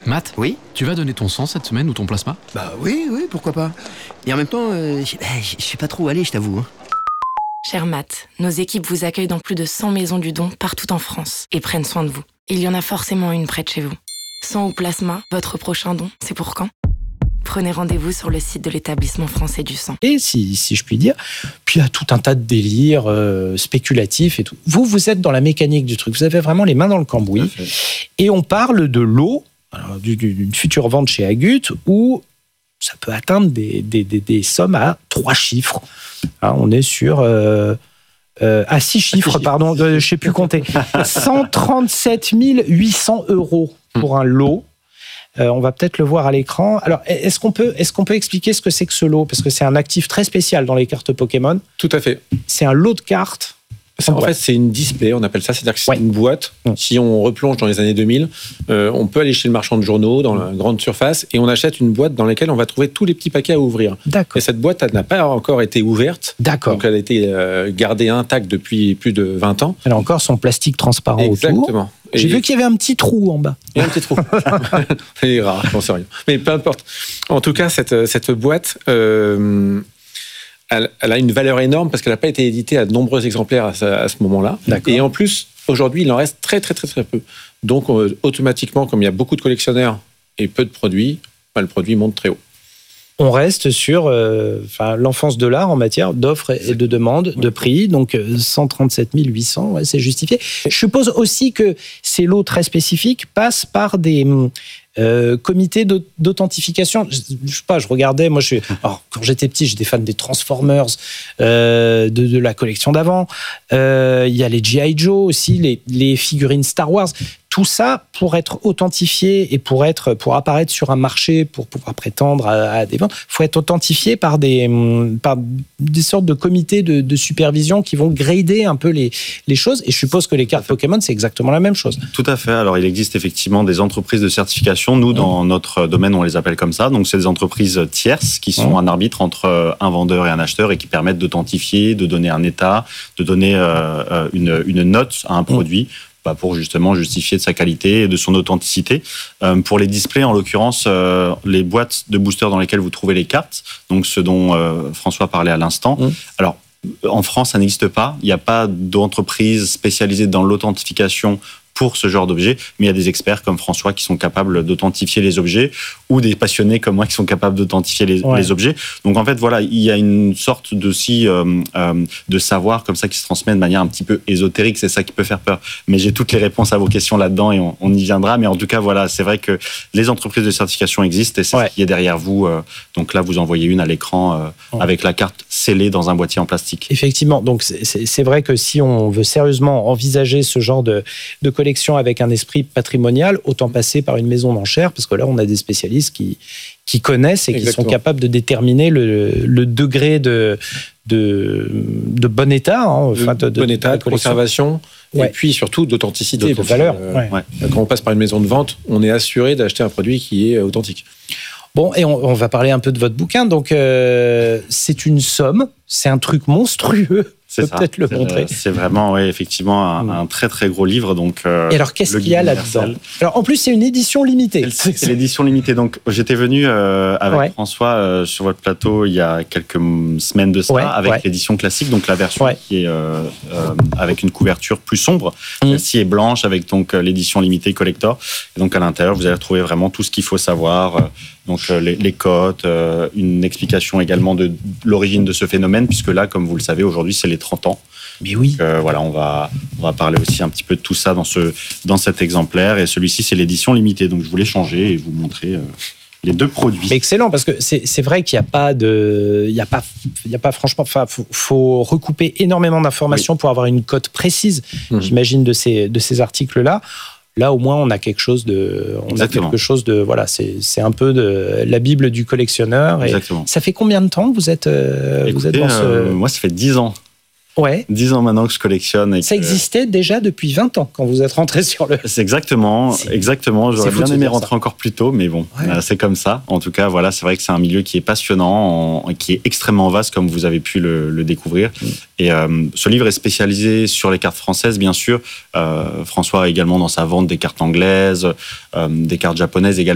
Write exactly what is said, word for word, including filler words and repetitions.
Matt, Oui ? tu vas donner ton sang cette semaine ou ton plasma ? Bah oui, oui, pourquoi pas. Et en même temps, euh, je je sais pas trop où aller, je t'avoue. Cher Matt, nos équipes vous accueillent dans plus de cent maisons du don partout en France et prennent soin de vous. Il y en a forcément une près de chez vous. Sang ou plasma, votre prochain don, c'est pour quand ? Prenez rendez-vous sur le site de l'établissement français du sang. Et si, si je puis dire, puis il y a tout un tas de délires euh, spéculatifs et tout. Vous, vous êtes dans la mécanique du truc. Vous avez vraiment les mains dans le cambouis. Et on parle de l'eau, alors, d'une future vente chez Agut, où ça peut atteindre des, des, des, des sommes à trois chiffres. Hein, on est sur... Euh, euh, à six chiffres, pardon, euh, je ne sais plus compter. cent trente-sept mille huit cents euros pour un lot. Euh, on va peut-être le voir à l'écran. Alors, est-ce qu'on peut, est-ce qu'on peut expliquer ce que c'est que ce lot ? Parce que c'est un actif très spécial dans les cartes Pokémon. Tout à fait. C'est un lot de cartes. En ouais. fait, c'est une display, on appelle ça. C'est-à-dire que c'est ouais. une boîte. Mmh. Si on replonge dans les années deux mille, euh, on peut aller chez le marchand de journaux, dans la grande surface, et on achète une boîte dans laquelle on va trouver tous les petits paquets à ouvrir. D'accord. Et cette boîte, elle n'a pas encore été ouverte. D'accord. Donc, elle a été euh, gardée intacte depuis plus de vingt ans. Elle a encore son plastique transparent Exactement. autour. Exactement. J'ai et... vu qu'il y avait un petit trou en bas. Il y a un petit trou. C'est rare, j'en sais rien. Mais peu importe. En tout cas, cette, cette boîte... Euh, Elle, elle a une valeur énorme parce qu'elle n'a pas été éditée à de nombreux exemplaires à ce, à ce moment-là. D'accord. Et en plus, aujourd'hui, il en reste très, très, très, très peu. Donc, euh, automatiquement, comme il y a beaucoup de collectionneurs et peu de produits, bah, le produit monte très haut. On reste sur euh, l'enfance de l'art en matière d'offres et de demandes, de prix. Donc, cent trente-sept mille huit cents, ouais, c'est justifié. Je suppose aussi que ces lots très spécifiques passent par des... Euh, comité d'authentification. Je, je sais pas, je regardais, moi, je suis, alors, quand j'étais petit, j'étais fan des Transformers, euh, de, de la collection d'avant. Euh, il y a les G I Joe aussi, les, les figurines Star Wars. Tout ça, pour être authentifié et pour, être, pour apparaître sur un marché, pour pouvoir prétendre à, à des ventes, il faut être authentifié par des, par des sortes de comités de, de supervision qui vont grader un peu les, les choses. Et je suppose que les cartes Pokémon, c'est exactement la même chose. Tout à fait. Alors, il existe effectivement des entreprises de certification. Nous, dans notre domaine, on les appelle comme ça. Donc, c'est des entreprises tierces qui sont mmh. un arbitre entre un vendeur et un acheteur et qui permettent d'authentifier, de donner un état, de donner euh, une, une note à un produit. Mmh. Pour justement justifier de sa qualité et de son authenticité. Euh, pour les displays, en l'occurrence, euh, les boîtes de boosters dans lesquelles vous trouvez les cartes, donc ce dont euh, François parlait à l'instant. Mmh. Alors, en France, ça n'existe pas. Il n'y a pas d'entreprise spécialisée dans l'authentification pour ce genre d'objet, mais il y a des experts comme François qui sont capables d'authentifier les objets ou des passionnés comme moi qui sont capables d'authentifier les, ouais. les objets. Donc en fait, voilà, il y a une sorte de, si, euh, euh, de savoir comme ça qui se transmet de manière un petit peu ésotérique, c'est ça qui peut faire peur. Mais j'ai toutes les réponses à vos questions là-dedans et on, on y viendra. Mais en tout cas, voilà, c'est vrai que les entreprises de certification existent et c'est ouais. ce qui est derrière vous. Euh, donc là, vous en voyez une à l'écran euh, ouais. avec la carte scellée dans un boîtier en plastique. Effectivement, donc c'est, c'est, c'est vrai que si on veut sérieusement envisager ce genre de, de collection avec un esprit patrimonial, autant passer par une maison d'enchères, parce que là, on a des spécialistes qui, qui connaissent et qui Exactement. sont capables de déterminer le, le degré de, de, de bon état. Hein, enfin, de, de bon état, de, de conservation, ouais. et puis surtout d'authenticité. De valeur. Euh, ouais. Ouais. Quand on passe par une maison de vente, on est assuré d'acheter un produit qui est authentique. Bon, et on, on va parler un peu de votre bouquin. Donc, euh, c'est une somme, c'est un truc monstrueux. C'est ça. Peut-être le montrer. C'est vraiment, oui, effectivement, un, mmh. un très très gros livre. Donc, euh, et alors, qu'est-ce qu'il y a là-dedans ? Alors, en plus, c'est une édition limitée. C'est, c'est l'édition limitée. Donc, j'étais venu euh, avec ouais. François euh, sur votre plateau il y a quelques semaines de ça, ouais, avec ouais. l'édition classique, donc la version ouais. qui est euh, euh, avec une couverture plus sombre. Mmh. Celle-ci est blanche avec donc l'édition limitée collector. Et donc, à l'intérieur, vous allez retrouver vraiment tout ce qu'il faut savoir. Euh, donc, euh, les, les cotes, euh, une explication également de l'origine de ce phénomène, puisque là, comme vous le savez, aujourd'hui, c'est les trente ans. Mais oui. Donc, euh, voilà, on va, on va parler aussi un petit peu de tout ça dans, ce, dans cet exemplaire. Et celui-ci, c'est l'édition limitée. Donc, je voulais changer et vous montrer euh, les deux produits. Mais excellent, parce que c'est, c'est vrai qu'il n'y a pas de... Il n'y a pas, il n'y a pas franchement... Enfin, faut, faut recouper énormément d'informations oui. pour avoir une cote précise, mmh. j'imagine, de ces, de ces articles-là. Là, au moins, on a quelque chose de, on Exactement. a quelque chose de, voilà, c'est, c'est un peu de la Bible du collectionneur. Et ça fait combien de temps que vous êtes, euh, Écoutez, vous êtes dans ce... euh, moi, ça fait dix ans. Ouais. dix ans maintenant que je collectionne. Et ça que... existait déjà depuis vingt ans quand vous êtes rentré sur le... C'est exactement, c'est... exactement. J'aurais bien aimé rentrer ça. encore plus tôt, mais bon, ouais. euh, c'est comme ça. En tout cas, voilà, c'est vrai que c'est un milieu qui est passionnant, en... qui est extrêmement vaste, comme vous avez pu le, le découvrir. Mm. Et euh, ce livre est spécialisé sur les cartes françaises, bien sûr. Euh, François a également dans sa vente des cartes anglaises, euh, des cartes japonaises également.